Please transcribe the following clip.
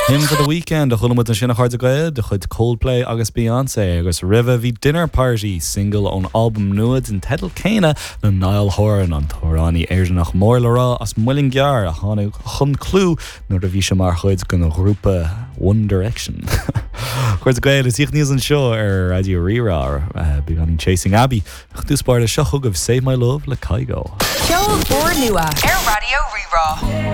Him for the weekend, a chula mu an sinna chuirde gael, de chud Coldplay agus Beyoncé, agus river bhí Dinner Party, single ón album nuad in Tedal Céine na Niall Horan an Thorani éireannach mór le rá as muilin gear a tháinig chun clú nuair a bhí sé mar chuid go na grúpa One Direction. Chuirde gael is ich níos an seo ar Radio Rira beganing Chasing Abby. Ach dúspáir a seo thugah Save My Love le Kygo. Show for nua. Air Radio Rira.